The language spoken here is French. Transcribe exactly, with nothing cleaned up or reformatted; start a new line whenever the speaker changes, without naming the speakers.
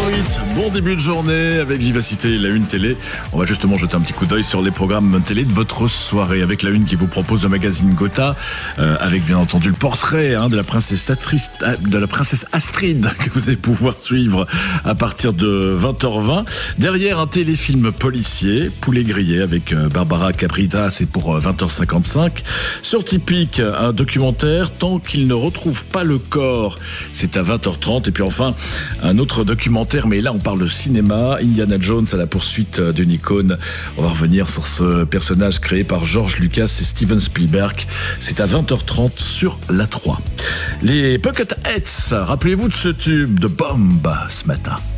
huit, bon début de journée avec Vivacité et la Une télé. On va justement jeter un petit coup d'œil sur les programmes télé de votre soirée avec la Une qui vous propose le magazine Gotha, euh, avec bien entendu le portrait hein, de, la princesse Astrid, de la princesse Astrid que vous allez pouvoir suivre à partir de vingt heures vingt. Derrière un téléfilm policier, Poulet grillé avec euh, Barbara Cabrita, c'est pour euh, vingt heures cinquante-cinq. Sur Typique, un documentaire Tant qu'il ne retrouve pas le corps, c'est à vingt heures trente. Et puis enfin, un autre documentaire, mais là on parle de cinéma, Indiana Jones à la poursuite d'une icône. On va revenir sur ce personnage créé par George Lucas et Steven Spielberg. C'est à vingt heures trente sur la trois. Les Bucketheads, rappelez-vous de ce tube de bombe ce matin.